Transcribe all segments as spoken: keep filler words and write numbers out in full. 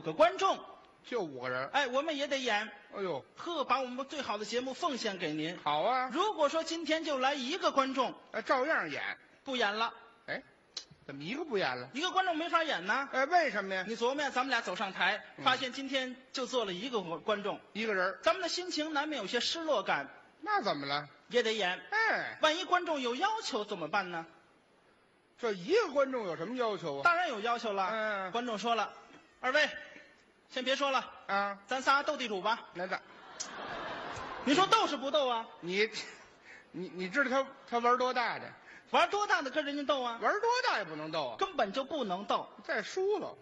个观众， 就五个人。 哎，我们也得演。 哎呦， 呵，把我们最好的节目奉献给您。 好啊， 如果说今天就来一个观众， 哎，照样演。 不演了， 哎，怎么一个不演了？ 一个观众没法演呢。 哎，为什么呀？ 你琢磨呀，咱们俩走上台， 嗯发现今天就做了一个观众， 一个人， 咱们的心情难免有些失落感， 那怎么了？ 也得演。 哎， 万一观众有要求怎么办呢？ 这一个观众有什么要求啊？ 当然有要求了。 嗯观众说了，二位，先别说了， 啊， 咱仨斗地主吧。 那咋？ 你说斗是不斗啊？ 你，你你知道他他玩多大的？ 玩多大的跟人家斗啊？ 玩多大也不能斗啊！ 根本就不能斗。 再输了，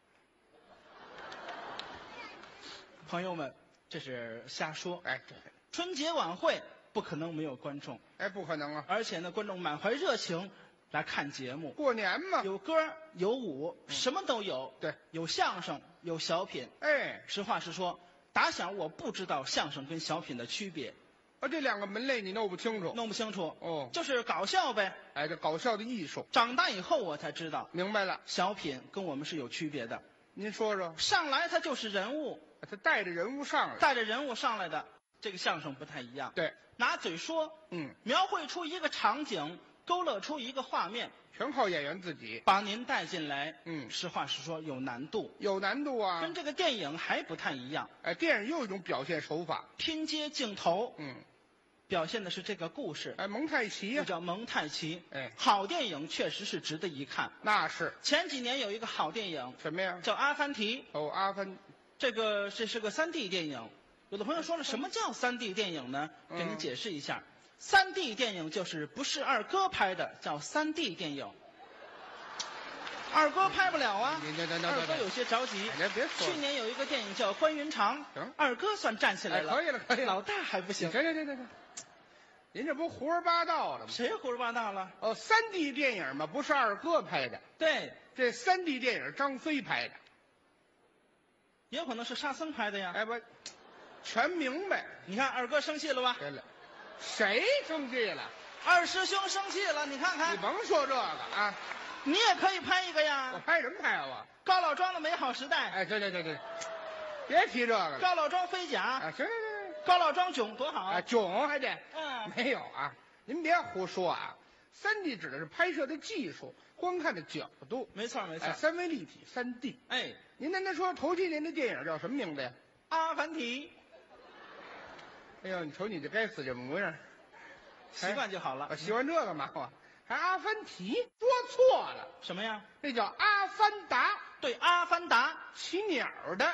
朋友们，这是瞎说。 哎，对， 春节晚会不可能没有观众， 哎，不可能啊！ 而且呢，观众满怀热情来看节目， 过年嘛， 有歌有舞，什么都有。 对， 有相声，有小品。 哎， 实话实说，打小我不知道相声跟小品的区别， 啊，这两个门类你弄不清楚。 弄不清楚。 哦， 就是搞笑呗。 哎，这搞笑的艺术， 长大以后我才知道， 明白了。 小品跟我们是有区别的。 您说说， 上来他就是人物， 他带着人物上来， 带着人物上来的，这个相声不太一样。 对， 拿嘴说， 嗯， 描绘出一个场景，勾勒出一个画面， 全靠演员自己， 把您带进来。 嗯实话实说，有难度， 有难度啊跟。这个电影还不太一样。 哎，电影又一种表现手法， 拼接镜头， 嗯， 表现的是这个故事， 哎，蒙太奇呀， 就叫蒙太奇。 哎好电影确实是值得一看。 那是前几年有一个好电影什么呀？ 叫《阿凡提》， 哦，阿凡， 这个这是个三 D 电影。有的朋友说了，什么叫三 D 电影呢？ 嗯给您解释一下，三 D 电影就是不是二哥拍的，叫三 D 电影。二哥拍不了啊， 你这这这二哥有些着急。 哎别说了去年有一个电影叫《关云长》， 行二哥算站起来哎， 了， 可以了，可以了。 老大还不行。 行行行行行，您这不胡说八道了吗？ 谁胡说八道了？ 哦，三 D 电影嘛，不是二哥拍的， 对， 这三 D 电影张飞拍的。 也有可能是沙僧拍的呀。 哎，不，全明白。 你看二哥生气了吧？ 对了，谁生气了？ 二师兄生气了，你看你看， 甭说这个啊， 你也可以拍一个我呀。 拍什么拍啊我？ 高老庄的美好时代， 哎，对对对对，别提这个了。 高老庄飞甲， 啊，行行行， 高老庄囧多好。 啊，囧还得嗯， 没有啊？您别胡说啊！三 D 指的是拍摄的技术，观看的角度。 没错没错哎，。三维立体，三 D。 哎， 您刚才说头些年的电影叫什么名字呀？ 阿凡提， 哎呦，你瞅你这该死这模样， 习惯就好了我。喜欢这个嘛，我还阿凡提，说错了， 什么呀？ 那叫阿凡达， 对，阿凡达。 骑鸟的。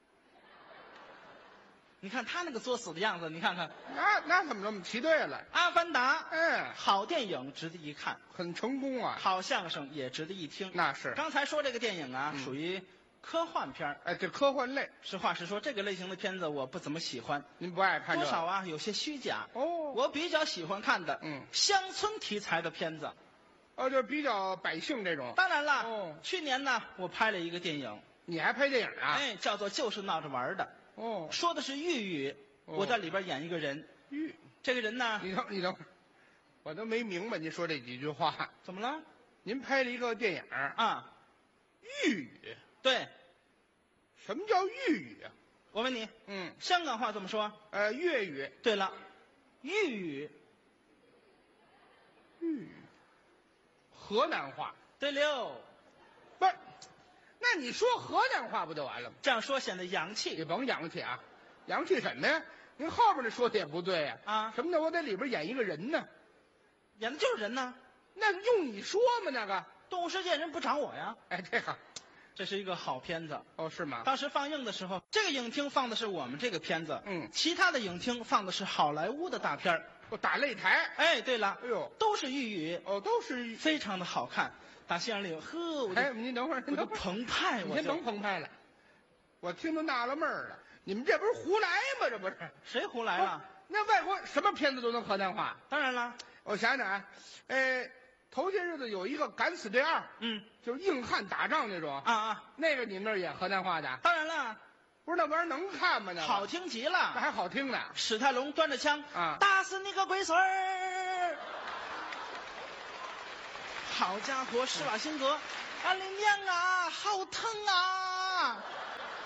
你看他那个作死的样子，你看看， 那那怎么这么骑对了？ 阿凡达， 嗯， 好电影值得一看， 很成功啊。 好相声也值得一听。 那是， 刚才说这个电影啊， 嗯属于科幻片儿。 哎，这科幻类， 实话实说，这个类型的片子我不怎么喜欢， 您不爱看这个？ 多少啊有些虚假。 哦， 我比较喜欢看的， 嗯乡村题材的片子。 哦，就比较百姓这种。 当然了， 哦去年呢，我拍了一个电影， 你还拍电影啊？ 哎，叫做《就是闹着玩儿的》， 哦， 说的是豫语， 哦我在里边演一个人， 豫， 这个人呢， 你等你等会儿，我都没明白您说这几句话。 怎么了？ 您拍了一个电影， 啊， 豫语， 对， 什么叫豫语啊？ 我问你， 嗯， 香港话怎么说？ 呃，粤语， 对了，豫语。 豫语，河南话。 对溜， 不是，那你说河南话不就完了吗？ 这样说显得洋气你甭洋气啊，洋气什么呀？您后边那说的也不对呀、 啊。 什么叫我在里边演一个人呢？ 演的就是人呢。 那用你说吗？那个， 动物世界人不找我呀。 哎，这个， 这是一个好片子。 哦，是吗？ 当时放映的时候，这个影厅放的是我们这个片子， 嗯其他的影厅放的是好莱坞的大片儿。 我打擂台。 哎，对了， 哎呦， 都是豫语， 哦，都是。 非常的好看。打戏院里，呵，我就、 哎，您等会儿， 我就您等会儿， 澎湃， 你先我就甭澎湃了，我听都纳了闷儿了。你们这不是胡来吗？这不是？ 谁胡来了？ 那外国什么片子都能河南话？ 当然了， 我想想啊，呃，头些日子有一个《敢死队二》， 嗯就是硬汉打仗那种， 啊啊， 那个你们那儿演河南话的？ 当然了， 不是那玩意儿能看吗？那个好，听极那了。 还好听呢。 史泰龙端着枪啊打死你个龟孙儿！好家伙，施瓦辛格，俺的娘啊，好疼啊！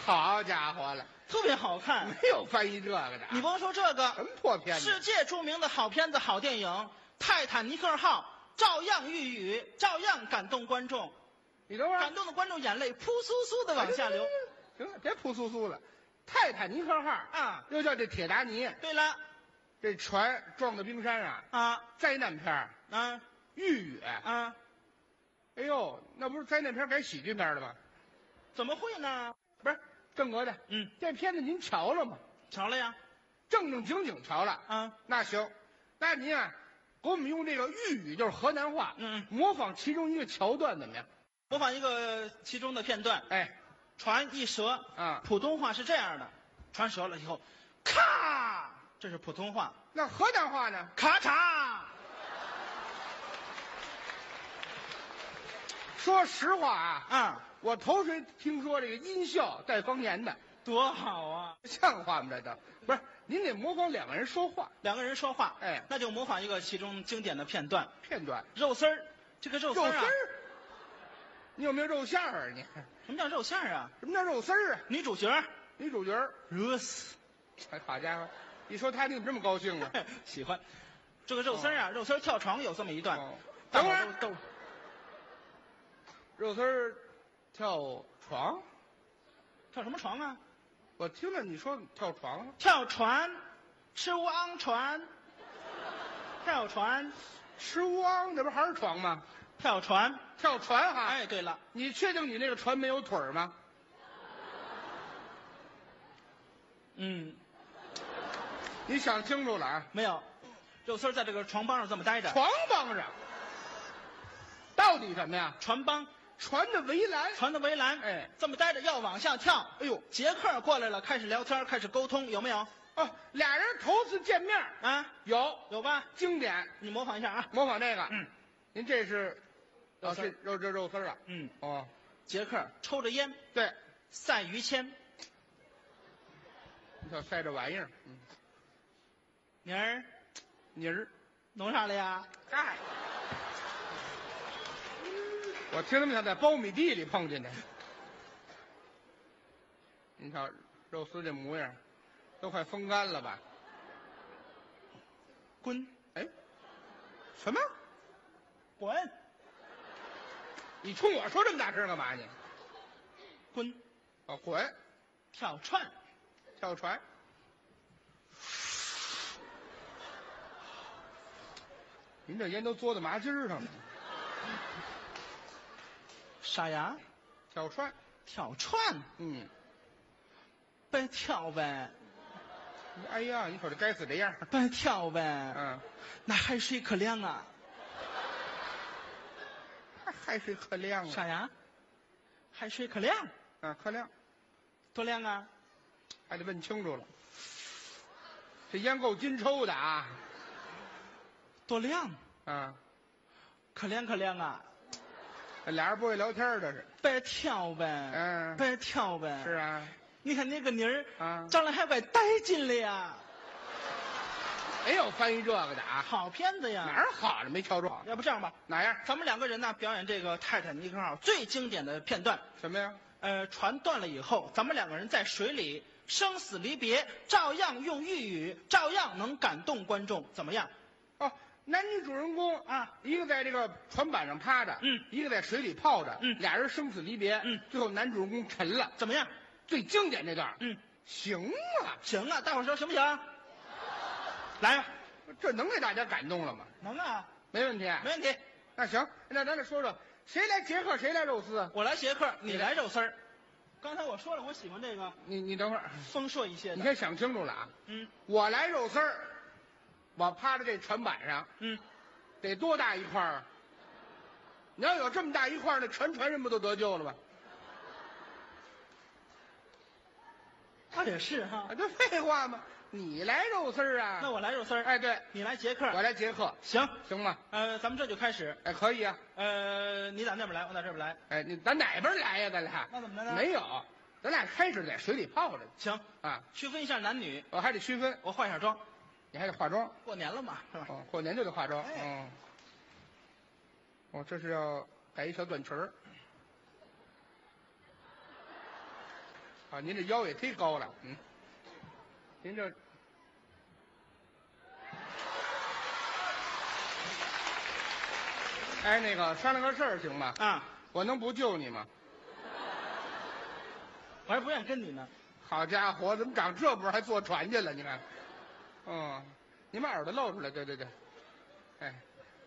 好家伙了， 特别好看。 没有翻译这个的。 你甭说这个， 什么破片子？ 世界著名的好片子、好电影《泰坦尼克号》照样喻语，照样感动观众， 你等会儿， 感动的观众眼泪扑簌簌的往下流。 行了，别扑簌簌了。泰坦尼克号啊， 又叫这铁达尼， 对了， 这船撞到冰山啊， 啊灾难片儿啊豫语啊， 哎呦，那不是灾难片改喜剧片了吗？ 怎么会呢？ 不是，正哥的， 嗯， 这片子您瞧了吗？ 瞧了呀， 正正经经瞧了啊， 那行，那您啊，给我们用这个豫语，就是河南话， 嗯， 模仿其中一个桥段怎么样？ 模仿一个其中的片段。 哎， 船一折啊， 普通话是这样的，船折了以后，咔，这是普通话， 那河南话呢？ 咔嚓。 说实话啊， 啊， 我头回听说这个音效带方言的， 多好啊！ 像话吗？这都不是，您得模仿两个人说话两个人说话， 哎那就模仿一个其中经典的片段。 片段。 肉丝儿，这个肉丝儿啊， 肉丝儿，你有没有肉馅儿啊？你什么叫肉馅儿啊？ 什么叫肉丝儿啊？ 女主角女主角儿， 热死， 哎，好家伙，一说他你怎么这么高兴啊？ 喜欢。这个肉丝儿啊，肉丝儿跳床有这么一段。 哦大等会儿伙都都肉丝儿跳床， 跳什么床啊？ 我听了你说跳床， 跳船，吃汪船，跳船， 吃汪，那不还是床吗？ 跳船。 跳船哈。 哎，对了， 你确定你那个船没有腿儿吗？ 嗯， 你想清楚了啊！ 没有，肉丝儿在这个床帮上这么待着。 床帮上，到底什么呀？ 船帮， 船的围栏。 船的围栏， 哎， 这么待着要往下跳。 哎呦， 杰克过来了，开始聊天，开始沟通，有没有？ 哦，俩人头次见面啊， 有有吧？ 经典， 你模仿一下啊。 模仿这个。 嗯， 您这是哦， 肉丝儿这肉这肉丝儿啊。 嗯， 哦， 杰克抽着烟， 对， 赛于谦。 你瞧晒这玩意儿，嗯， 妮儿， 妮儿， 弄啥了呀？ 哎，我听他们想在苞米地里碰见的。你瞧肉丝这模样，都快风干了吧？ 滚， 哎，什么？ 滚， 你冲我说这么大声干嘛你？ 滚， 哦，滚， 跳船， 跳船。您这烟都嘬到麻筋儿上了。 啥呀？ 跳船， 跳船， 嗯， 别跳呗， 哎呀，你瞅这该死这样儿， 别跳呗。 嗯， 那海水可凉啊。 还海水可凉啊， 啥呀？海水可凉， 啊，可凉， 多凉啊？ 还得问清楚了。这烟够金抽的啊， 多凉， 啊， 可凉可凉啊。 这俩人不会聊天儿这是， 别跳呗， 嗯别跳呗。 是啊， 你看那个妮儿啊， 长得还怪带劲的呀。 没有翻译这个的啊， 好片子呀。 哪儿好着没瞧着？ 要不这样吧， 哪样？ 咱们两个人呢表演这个泰坦尼克号最经典的片段。 什么呀？ 呃，船断了以后，咱们两个人在水里生死离别，照样用豫语，照样能感动观众，怎么样？ 哦，男女主人公啊， 一个在这个船板上趴着， 嗯， 一个在水里泡着， 嗯， 俩人生死离别， 嗯， 最后男主人公沉了， 怎么样？ 最经典这段， 嗯， 行啊， 行啊，大伙儿说行不行？来吧， 这能给大家感动了吗？ 能啊， 没问题， 没问题。 那行，那咱再说说，谁来杰克，谁来肉丝啊？ 我来杰克，你来肉丝儿。刚才我说了，我喜欢这个你你等会儿， 丰硕一些的。 你先想清楚了啊。 嗯我来肉丝儿，我趴在这船板上， 嗯， 得多大一块儿啊？你要有这么大一块儿，那全船人不都得救了吗？ 他也是哈啊，。这废话吗？你来肉丝儿啊？ 那我来肉丝儿， 哎，对， 你来杰克。 我来杰克， 行， 行吗？ 呃，咱们这就开始。 哎，可以啊。 呃，你打那边来，我打这边来。 哎，你咱哪边来呀？咱俩那怎么的呢？ 没有，咱俩开始在水里泡着呢行， 啊。 区分一下男女。 我还得区分， 我化一下妆， 你还得化妆。 过年了嘛，是吧？ 哦，过年就得化妆。 哎嗯。哦，这是要改一小短裙儿。 好，您这腰也忒高了，嗯，您这。哎，那个商量个事儿行吗？ 啊， 我能不救你吗？ 我还不愿意跟你呢。 好家伙，怎么长这步还坐船去了？你看，嗯，你把耳朵露出来，对对对，哎，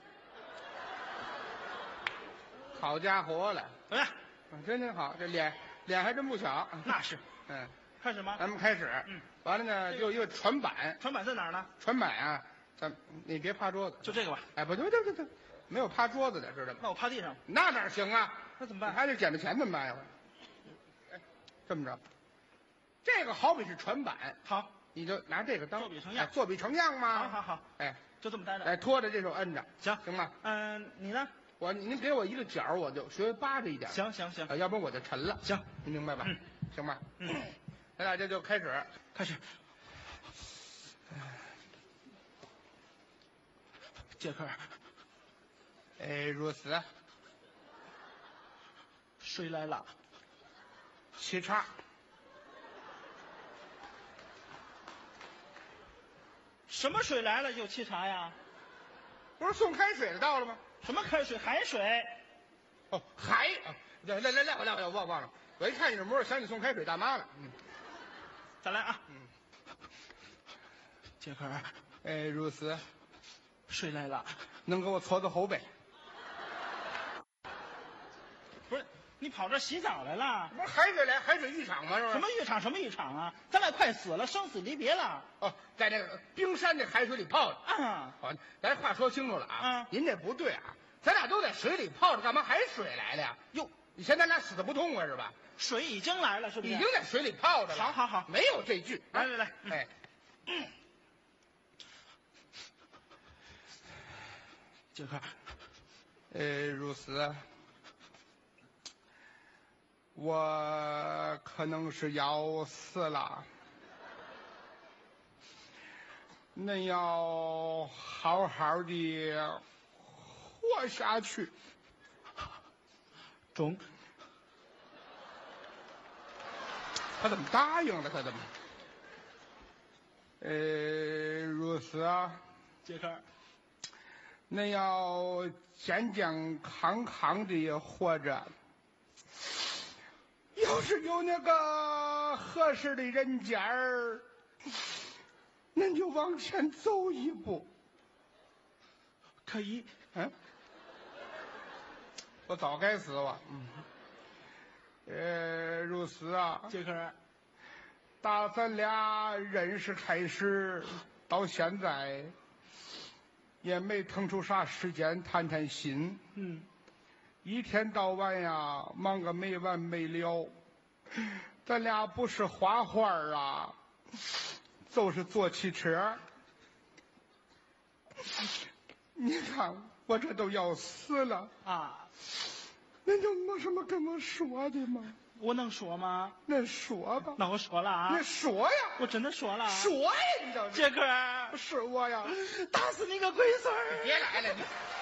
好家伙了， 怎么样？ 嗯真真好，这脸脸还真不小。 那是。 嗯， 开始吗？ 咱们开始。 嗯， 完了呢，就一个船板， 船板在哪儿呢？ 船板啊，咱你别趴桌子， 就这个吧。 哎，不对，对对对，没有趴桌子的，知道吗？ 那我趴地上， 那哪行啊？ 那怎么办？ 你还得捡着钱怎么办呀？哎，这么着，这个好比是船板， 好， 你就拿这个当作比成样哎作比成样嘛。 好好好， 哎就这么待着。 哎，拖着这手摁着， 行行吗？ 嗯，你呢？ 我您给我一个角儿，我就学扒着一点， 行行行啊，要不然我就沉了。 行， 您明白吧？ 嗯， 行吧？ 嗯， 咱俩这就开始。 开始。杰克， 哎，如此， 水来了。 沏茶。 什么水来了就沏茶呀？ 不是送开水的到了吗？ 什么开水？海水。 哦，还啊，来来来来，我来我来，我忘忘了。我一看你这模样，想起送开水大妈了。嗯， 再来啊。 嗯， 杰克， 哎，如此， 水来了。 能给我搓搓后背？ 不是，你跑这洗澡来了？ 不是海水来海水浴场吗？是不是？ 什么浴场？什么浴场啊？咱俩快死了，生死离别了。 哦，在这个冰山这海水里泡着。 啊， 好，咱话说清楚了啊。 嗯您这不对啊，咱俩都在水里泡着，干嘛还水来了呀？ 哟， 你嫌咱俩死的不痛快是吧？ 水已经来了，是不是？ 已经在水里泡着了。 好好好没有这句。 来来来，嗯哎， 杰克， 呃，如此，我可能是要死了，恁要好好的活下去。 中。 他怎么答应了？他怎么？呃，如此啊， 杰克， 恁要健健康康的活着。要是有那个合适的人家儿，恁就往前走一步。 可以。 嗯，我早该死我。嗯。呃，如此啊， 杰克， 打咱俩认识开始到现在，也没腾出啥时间谈谈心。 嗯， 一天到晚呀，忙个没完没了。咱俩不是画画啊，就是坐汽车。你看我这都要死了啊， 恁有没什么跟我说的吗？ 我能说吗？ 恁说吧。 那我说了啊。 你说呀！ 我真的说了。 说呀！你倒是。 杰克， 是我呀！ 打死你个龟孙儿！ 别来了你。